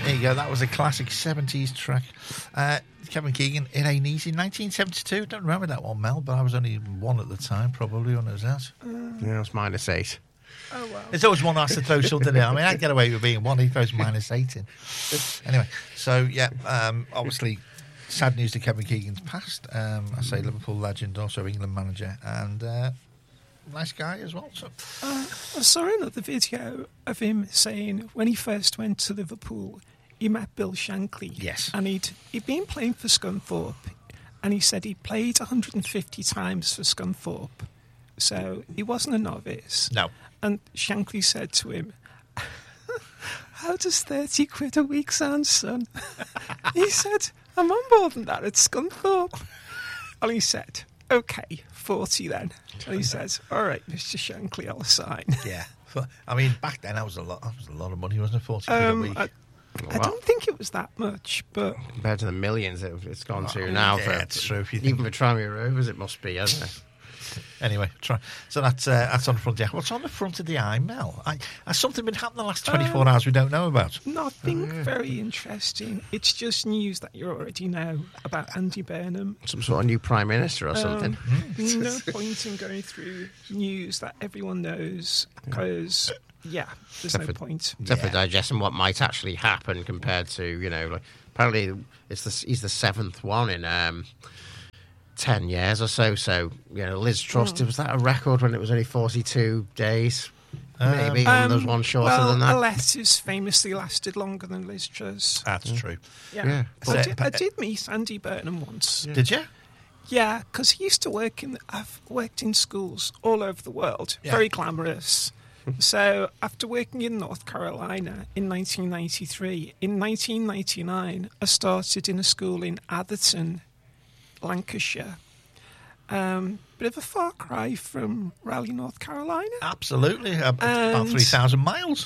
There you go. That was a classic 70s track. Kevin Keegan, It Ain't Easy, 1972. Don't remember that one, Mel, but I was only one at the time, probably, when it was out. Yeah, it was -8. Oh, well. There's always one who has to throw something in. I mean, I get away with being one. He throws -8 in. Anyway, so, yeah, obviously, sad news to Kevin Keegan's passed. I say Liverpool legend, also England manager, and nice guy as well. So. I saw another video of him saying when he first went to Liverpool, he met Bill Shankly. Yes. And he'd been playing for Scunthorpe, and he said he played 150 times for Scunthorpe. So he wasn't a novice. No. And Shankly said to him, "How does 30 quid a week sound, son?" He said, "I'm on more than that at Scunthorpe." And he said, "OK, 40 then." And he says, "All right, Mr. Shankly, I'll sign." Yeah. I mean, back then, that was a lot of money, wasn't it? 40 quid a week. I don't think it was that much, but Compared to the millions it's gone to now. Yeah, it's true. Even for Tranmere Rovers, it must be, hasn't it? Anyway, so that's on the front of the eye. What's on the front of the eye, Mel? Has something been happening the last 24 hours we don't know about? nothing very interesting. It's just news that you already know about Andy Burnham. Some sort of new Prime Minister or something. No point in going through news that everyone knows because, there's no point. Except for digesting what might actually happen compared to, like, apparently he's the 7th one in 10 years or so. So, Liz Truss, was that a record when it was only 42 days? Maybe. And there was one shorter than that. Lettuce famously lasted longer than Liz Truss. That's true. Yeah. I did meet Andy Burnham once. Did you? Yeah, because he used to I've worked in schools all over the world. Yeah. Very glamorous. So after working in North Carolina in 1993, in 1999, I started in a school in Atherton, Lancashire. Bit of a far cry from Raleigh, North Carolina. Absolutely. About 3,000 miles.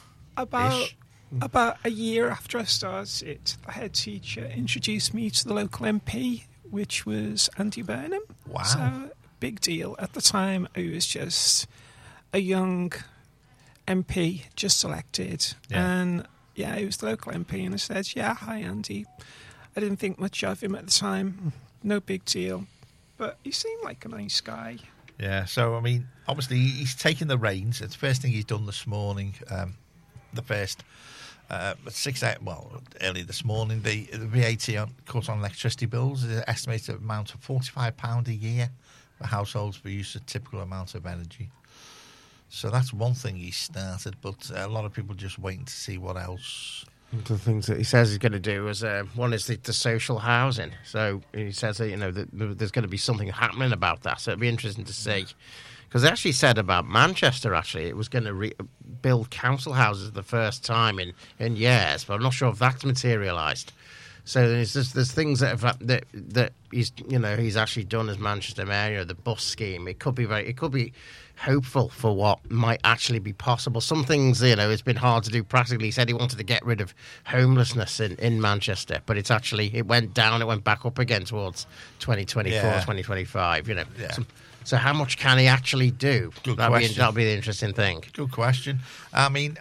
About a year after I started, the head teacher introduced me to the local MP, which was Andy Burnham. Wow. So, big deal. At the time, I was just a young MP, just elected. Yeah. And, he was the local MP, and I said, hi, Andy. I didn't think much of him at the time. No big deal. But he seemed like a nice guy. Yeah, so, I mean, obviously, he's taken the reins. It's the first thing he's done this morning. The first 6 8, early this morning, the VAT cut on electricity bills is an estimated amount of £45 a year for households for use of typical amount of energy. So that's one thing he started, but a lot of people just waiting to see what else. The things that he says he's going to do is one is the social housing. So he says that there's going to be something happening about that. So it'll be interesting to see. Because they actually said about Manchester, it was going to build council houses the first time in years, but I'm not sure if that's materialised. So there's things that he's actually done as Manchester Mayor, the bus scheme. It could be hopeful for what might actually be possible. Some things, it's been hard to do practically. He said he wanted to get rid of homelessness in Manchester, but it went down, it went back up again towards 2024, 2025, Yeah. So how much can he actually do? That'll be the interesting thing. Good question. I mean,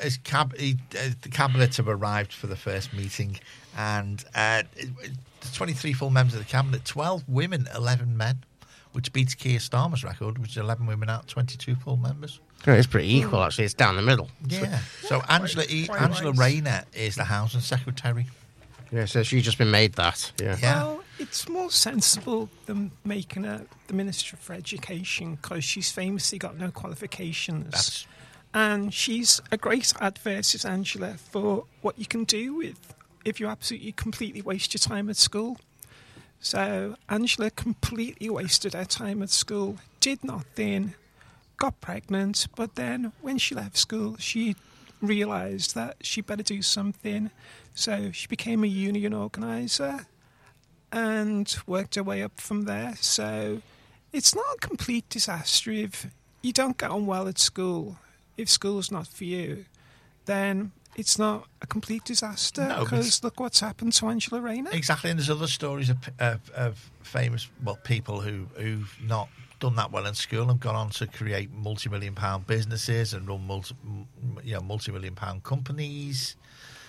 the cabinets have arrived for the first meeting, and 23 full members of the cabinet, 12 women, 11 men, which beats Keir Starmer's record, which is 11 women out, 22 full members. It's pretty equal, actually. It's down the middle. Yeah. So Angela Rayner is the Housing Secretary. Yeah, so she's just been made that. Yeah. Well, it's more sensible than making her the Minister for Education because she's famously got no qualifications. And she's a great advert, is Angela, for what you can do if you absolutely completely waste your time at school. So Angela completely wasted her time at school, did nothing, got pregnant, but then when she left school, she realised that she better do something. So she became a union organiser and worked her way up from there. So it's not a complete disaster if you don't get on well at school. If school's not for you, then it's not a complete disaster because look what's happened to Angela Rayner. Exactly, and there's other stories of famous people who've not done that well in school and gone on to create multi-million-pound businesses and run multi-million-pound companies.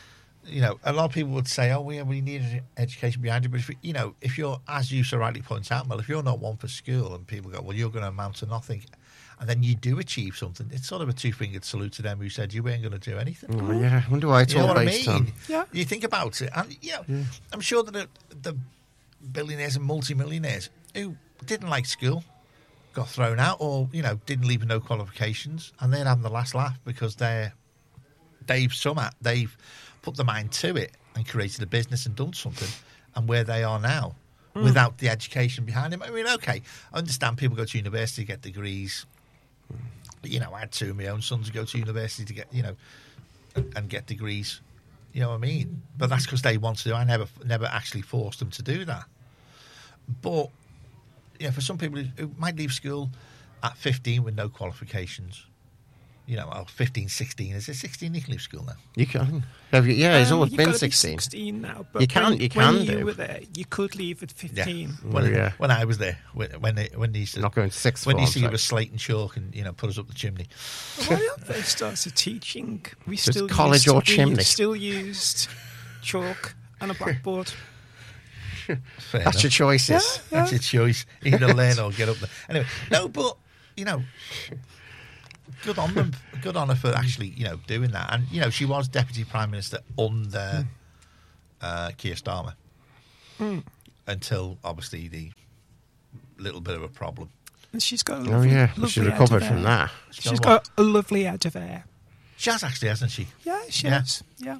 a lot of people would say, "Oh, we need an education behind it." But if you're, as you so rightly point out, Mel, if you're not one for school, and people go, "Well, you're going to amount to nothing," and then you do achieve something, it's sort of a two-fingered salute to them who said you weren't going to do anything. Oh, yeah, I wonder why it's all based on. Yeah. You think about it, and I'm sure that the billionaires and multimillionaires who didn't like school got thrown out, or didn't leave with no qualifications, and they're having the last laugh because they've put the mind to it and created a business and done something, and where they are now without the education behind them. I mean, okay, I understand people go to university to get degrees. I had two of my own sons who go to university to get and get degrees. You know what I mean? But that's because they want to. I never actually forced them to do that. But for some people who might leave school at 15 with no qualifications, 15, 16. Is it 16 you can leave school now? You can. It's always been 16. 16 now, but you can when do. you were there, you could leave at 15. Yeah. When I was there, when they used to, not going to sixth when form, they used to give us slate and chalk and put us up the chimney. When I first started teaching, we still college or chimney. Still used chalk and a blackboard. That's your choices. Yeah. That's your choice. Either learn or get up there. Anyway, no, but good on them. Good on her for actually doing that. And she was Deputy Prime Minister under Keir Starmer until obviously the little bit of a problem. And she's got a lovely she recovered from that. She's got a lovely head of hair. She has actually, hasn't she? Yeah, she has. Yeah.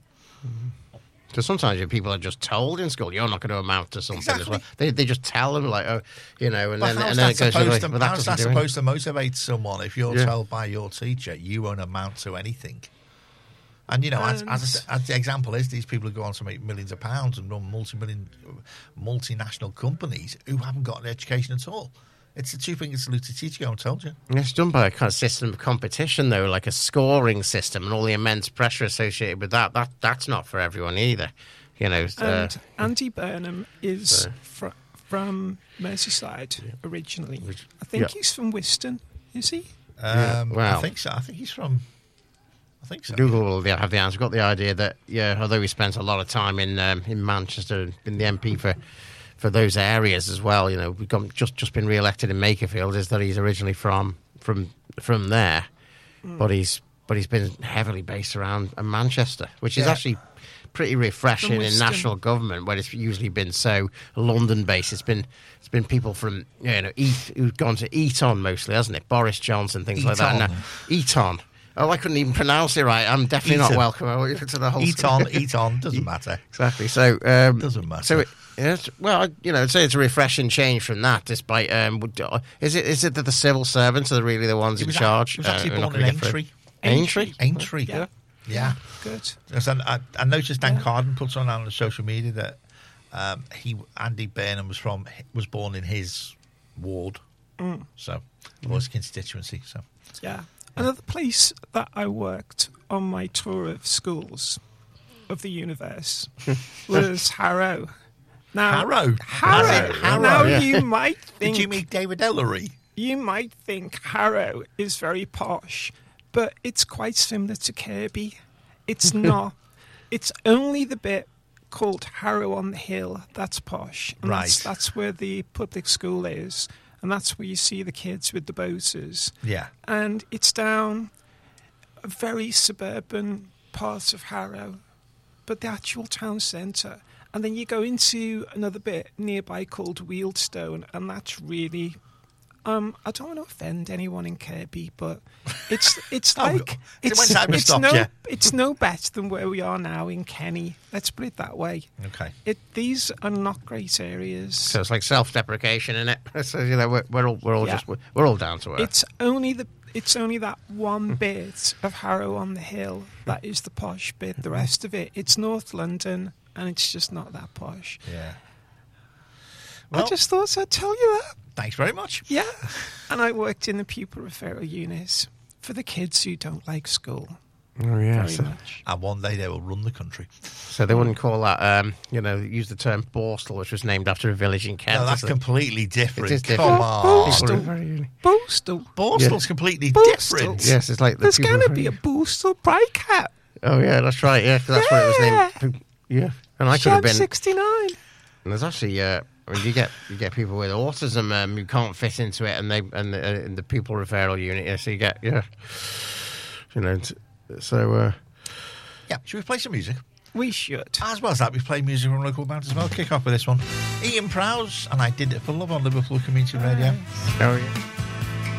Because sometimes people are just told in school, you're not going to amount to something as well. They just tell them, like, and then it goes, how's that supposed to motivate someone if you're told by your teacher you won't amount to anything? And, as the example is, these people who go on to make millions of pounds and run multinational companies who haven't got an education at all. It's a two-fingered salute to teacher, I told you. It's done by a kind of system of competition, though, like a scoring system and all the immense pressure associated with that. That's not for everyone either. And Andy Burnham is from Merseyside originally. I think he's from Wiston, is he? I think so. I think he's from... Google will have the answer. Got the idea that, although he spent a lot of time in Manchester, been the MP for those areas as well. We've just been re-elected in Makerfield. Is that he's originally from there, but he's been heavily based around Manchester, which is actually pretty refreshing in national government, where it's usually been so London based. It's been people from who've gone to Eton mostly, hasn't it? Boris Johnson, things like that. And, Eton. Oh, I couldn't even pronounce it right. I'm definitely not welcome to the whole... Eton, doesn't matter. Exactly. So doesn't matter. So I'd say it's a refreshing change from that. Despite is it that the civil servants are really the ones in charge? He was actually born in Aintree. Aintree. Yeah. Good. I noticed Dan Carden puts on the social media that Andy Burnham was born in his ward, so it was constituency. So yeah. Another place that I worked on my tour of schools of the universe was Harrow. Now, Harrow. Now you might think... Did you meet David Ellery? You might think Harrow is very posh, but it's quite similar to Kirby. It's not. It's only the bit called Harrow on the Hill that's posh. And right. That's where the public school is. And that's where you see the kids with the boaters. Yeah. And it's down a very suburban part of Harrow, but the actual town centre. And then you go into another bit nearby called Wealdstone, and that's really... I don't want to offend anyone in Kirby, but it's like... It's no better than where we are now in Kenny. Let's put it that way. Okay. These are not great areas. So it's like self-deprecation, isn't it? So we're all down to earth. It's only that one bit of Harrow on the Hill that is the posh bit. The rest of it's North London, and it's just not that posh. Yeah. Well, I just thought I'd tell you that. Thanks very much. Yeah. And I worked in the pupil referral unit for the kids who don't like school. Oh, yeah. Very much. And one day they will run the country. So they wouldn't call that, use the term Borstal, which was named after a village in Kent. No, that's completely different. It is different. Come on. Borstal. Borstal's completely different. Yes, it's like... There's going to be a Borstal breakout. Oh yeah, that's right. Yeah, 'cause that's what it was named. Yeah, and I could have been 69. And there's actually, I mean, you get people with autism who can't fit into it, and the people referral unit. Yeah, so you get so. Yeah, should we play some music? We should. As well as that, we play music from local bands as well. Kick off with this one. Ian Prowse, and I Did It for Love on Liverpool Community Radio. Oh yeah.